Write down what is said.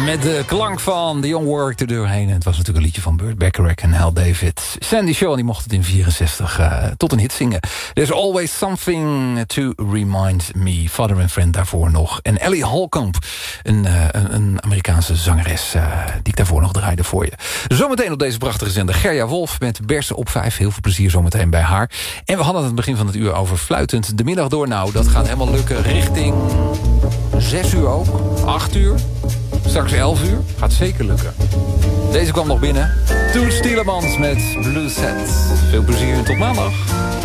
Met de klank van The Young Work er doorheen. Het was natuurlijk een liedje van Burt Bacharach en Hal David. Sandy Shaw, die mocht het in 64 tot een hit zingen. There's Always Something to Remind Me. Father and Friend daarvoor nog. En Ellie Holcomb, een Amerikaanse zangeres... die ik daarvoor nog draaide voor je. Zometeen op deze prachtige zender Gerja Wolf met Bersen op 5. Heel veel plezier zometeen bij haar. En we hadden het aan het begin van het uur over fluitend de middag door. Nou, dat gaat helemaal lukken richting 6 uur ook. 8 uur. Straks 11 uur. Gaat zeker lukken. Deze kwam nog binnen. Toets Tielemans met Blue Set. Veel plezier en tot maandag.